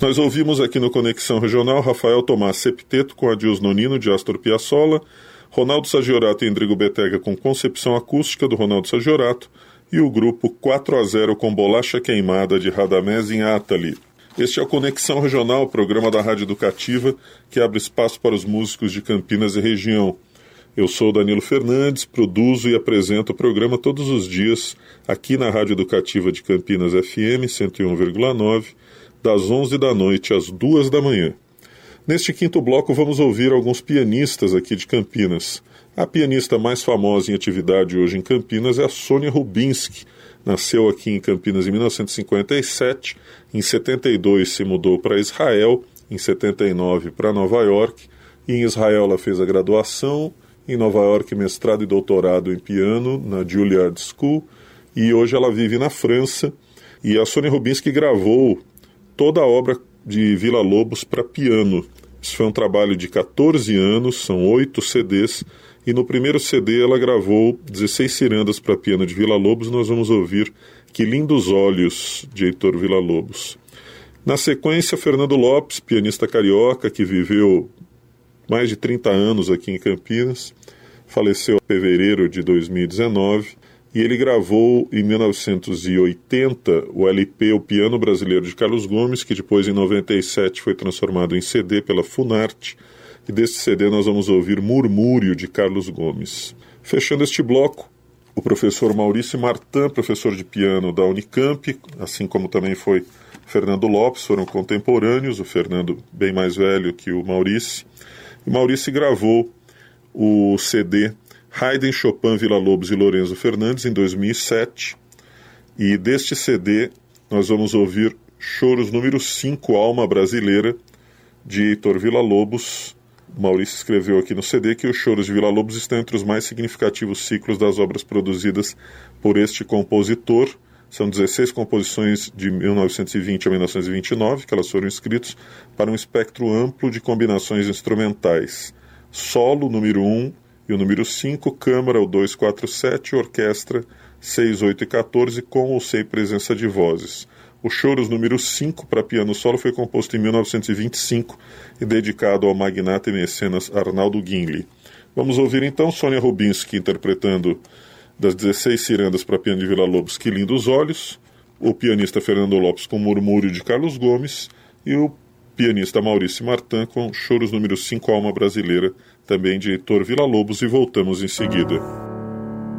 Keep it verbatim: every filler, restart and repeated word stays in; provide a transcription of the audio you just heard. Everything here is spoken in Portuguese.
Nós ouvimos aqui no Conexão Regional Rafael Tomás Septeto com Adios Nonino, de Astor Piazzolla, Ronaldo Saggiorato e Endrigo Betega com Concepção Acústica, do Ronaldo Saggiorato, e o grupo quatro a zero com Bolacha Queimada, de Radamés Inátali. Este é o Conexão Regional, programa da Rádio Educativa, que abre espaço para os músicos de Campinas e região. Eu sou Danilo Fernandes, produzo e apresento o programa todos os dias aqui na Rádio Educativa de Campinas F M cento e um vírgula nove, das onze da noite às duas da manhã. Neste quinto bloco vamos ouvir alguns pianistas aqui de Campinas. A pianista mais famosa em atividade hoje em Campinas é a Sônia Rubinski. Nasceu aqui em Campinas em mil novecentos e cinquenta e sete, em setenta e dois se mudou para Israel, em setenta e nove para Nova York, e em Israel ela fez a graduação, em Nova York mestrado e doutorado em piano na Juilliard School, e hoje ela vive na França. E a Sônia Rubinski gravou toda a obra de Villa-Lobos para piano. Isso foi um trabalho de catorze anos, são oito C Ds, e no primeiro C D ela gravou dezesseis cirandas para piano de Villa-Lobos. Nós vamos ouvir Que Lindos Olhos, de Heitor Villa-Lobos. Na sequência, Fernando Lopes, pianista carioca, que viveu mais de trinta anos aqui em Campinas, faleceu em fevereiro de dois mil e dezenove, e ele gravou em mil novecentos e oitenta o L P O Piano Brasileiro de Carlos Gomes, que depois em noventa e sete foi transformado em C D pela Funarte, e deste C D nós vamos ouvir Murmúrio, de Carlos Gomes. Fechando este bloco, o professor Maurício Martin, professor de piano da Unicamp, assim como também foi Fernando Lopes, foram contemporâneos, o Fernando bem mais velho que o Maurício, e Maurício gravou o C D Haydn, Chopin, Villa-Lobos e Lorenzo Fernandes em dois mil e sete, e deste C D nós vamos ouvir Choros número cinco, Alma Brasileira, de Heitor Villa-Lobos. Maurício escreveu aqui no C D que os Choros de Villa-Lobos estão entre os mais significativos ciclos das obras produzidas por este compositor. São dezesseis composições de mil novecentos e vinte a mil novecentos e vinte e nove, que elas foram escritas para um espectro amplo de combinações instrumentais. Solo, número um, e o número cinco, câmara, o dois, quatro, sete, orquestra, seis, oito e quatorze, com ou sem presença de vozes. O Choros número cinco, para piano solo, foi composto em mil novecentos e vinte e cinco e dedicado ao magnata e mecenas Arnaldo Guinle. Vamos ouvir então Sônia Rubinski interpretando das dezesseis cirandas para piano de Villa-Lobos, Que Lindos Olhos, o pianista Fernando Lopes com Murmúrio, de Carlos Gomes, e o pianista Maurício Martin com Choros número cinco, Alma Brasileira, também de Heitor Villa-Lobos, e voltamos em seguida.